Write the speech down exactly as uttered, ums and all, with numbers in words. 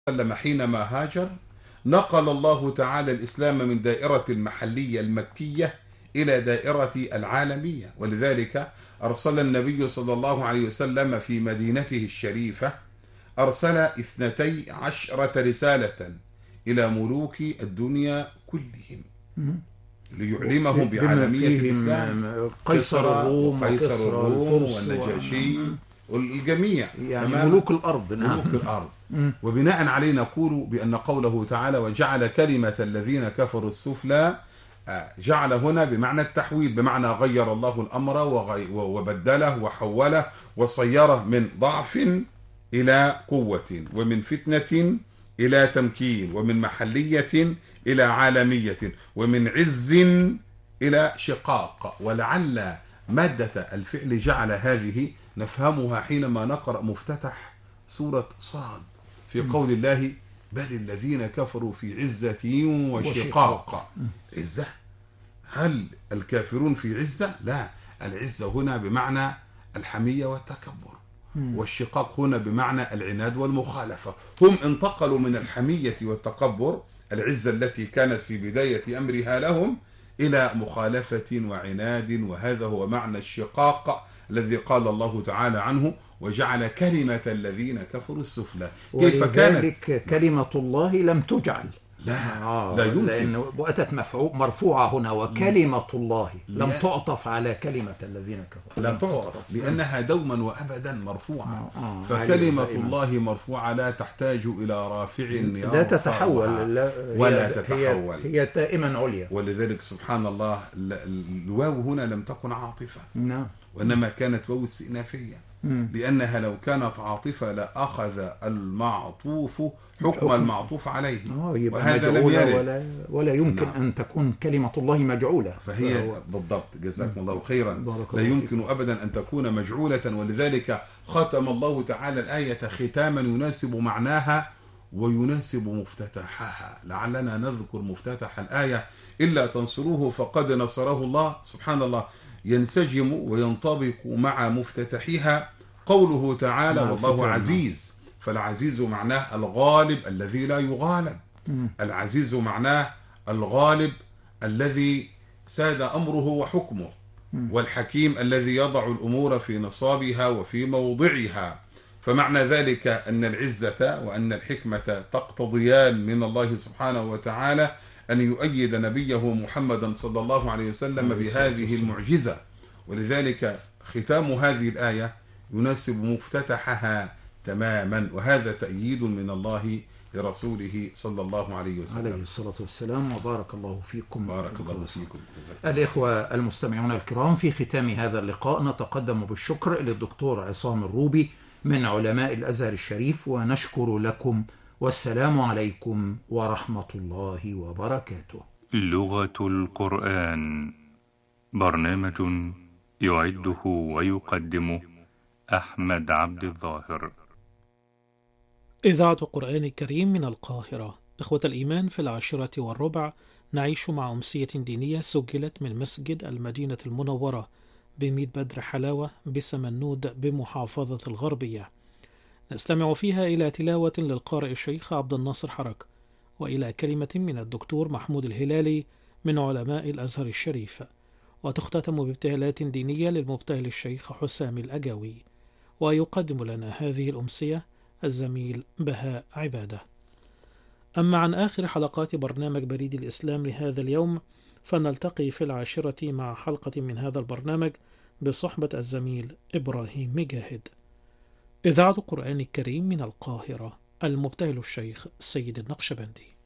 وسلم حينما هاجر نقل الله تعالى الإسلام من دائرة المحلية المكية إلى دائرة العالمية، ولذلك أرسل النبي صلى الله عليه وسلم في مدينته الشريفة أرسل اثنتي عشرة رسالة إلى ملوك الدنيا كلهم ليعلمهم بعالمية الإسلام. قيصر الروم قيصر الروم والنجاشي والجميع يعني ملوك الأرض. نعم ملوك الأرض. وبناء عليه نقول بأن قوله تعالى وجعل كلمة الذين كفروا السفلى جعل هنا بمعنى التحويل، بمعنى غير الله الأمر وبدله وحوله وصيره من ضعف إلى قوة، ومن فتنة إلى تمكين، ومن محلية إلى عالمية، ومن عز إلى شقاق. ولعل مادة الفعل جعل هذه نفهمها حينما نقرأ مفتتح سورة صاد في قول الله بل الذين كفروا في عزة وشقاق. عزة، هل الكافرون في عزة؟ لا، العزة هنا بمعنى الحمية والتكبر، والشقاق هنا بمعنى العناد والمخالفة. هم انتقلوا من الحمية والتكبر، العزة التي كانت في بداية أمرها لهم، إلى مخالفة وعناد، وهذا هو معنى الشقاق الذي قال الله تعالى عنه وجعل كلمة الذين كفروا السفلى. كيف كانت كلمة الله لم تجعل؟ لا آه لا يمكن، لأنه أتت مرفوعة هنا، وكلمة الله لم تعطف على كلمة الذين كفروا، لم تعطف لأنها دوما وأبدا مرفوعة. آه فكلمة الله مرفوعة لا تحتاج إلى رافع لا تتحول، لا ولا هي تتحول، هي, هي دائما عليا. ولذلك سبحان الله الواو هنا لم تكن عاطفة، نعم، وإنما كانت واو استئنافية، لأنها لو كانت عاطفة لأخذ المعطوف حكم, حكم المعطوف عليه، وهذا لم يرد، ولا, ولا يمكن نعم. أن تكون كلمة الله مجعولة. فهي فهو... بالضبط، جزاكم الله خيرا، لا يمكن أبدا أن تكون مجعولة. ولذلك ختم الله تعالى الآية ختاما يناسب معناها ويناسب مفتتحها. لعلنا نذكر مفتتح الآية إلا تنصروه فقد نصره الله. سبحان الله، ينسجم وينطبق مع مفتتحها قوله تعالى والله عزيز. فالعزيز معناه الغالب الذي لا يغالب، العزيز معناه الغالب الذي ساد أمره وحكمه، والحكيم الذي يضع الأمور في نصابها وفي موضعها. فمعنى ذلك أن العزة وأن الحكمة تقتضيان من الله سبحانه وتعالى أن يؤيد نبيه محمدا صلى الله عليه وسلم بهذه المعجزة. ولذلك ختام هذه الآية يناسب مفتتحها تماما، وهذا تأييد من الله لرسوله صلى الله عليه وسلم عليه الصلاة والسلام. وبارك الله فيكم. بارك الله فيكم. الإخوة المستمعون الكرام، في ختام هذا اللقاء نتقدم بالشكر للدكتور عصام الروبي من علماء الأزهر الشريف، ونشكر لكم، والسلام عليكم ورحمة الله وبركاته. لغة القرآن، برنامج يعده ويقدمه أحمد عبد الظاهر. إذاعة القرآن الكريم من القاهرة. إخوة الإيمان، في العاشرة والربع نعيش مع أمسية دينية سجلت من مسجد المدينة المنورة بميت بدر حلاوة بسمنود بمحافظة الغربية. نستمع فيها إلى تلاوة للقارئ الشيخ عبد الناصر حرك، وإلى كلمة من الدكتور محمود الهلالي من علماء الأزهر الشريف، وتختتم بابتهالات دينية للمبتهل الشيخ حسام الأجاوي. ويقدم لنا هذه الأمسية الزميل بهاء عبادة. أما عن آخر حلقات برنامج بريد الإسلام لهذا اليوم، فنلتقي في العاشرة مع حلقة من هذا البرنامج بصحبة الزميل إبراهيم مجاهد. إذاعة القرآن الكريم من القاهرة، المبتهل الشيخ سيد النقشبندي.